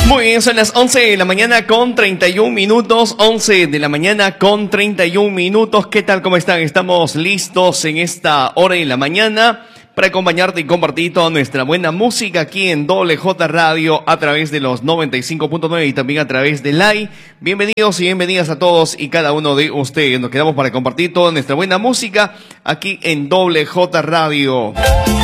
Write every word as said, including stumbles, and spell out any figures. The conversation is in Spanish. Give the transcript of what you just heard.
Muy bien, son las once de la mañana con treinta y un minutos, once de la mañana con treinta y un minutos. ¿Qué tal? ¿Cómo están? Estamos listos en esta hora de la mañana para acompañarte y compartir toda nuestra buena música aquí en Doble J Radio a través de los noventa y cinco punto nueve y también a través de Live. Bienvenidos y bienvenidas a todos y cada uno de ustedes. Nos quedamos para compartir toda nuestra buena música aquí en Doble J Radio.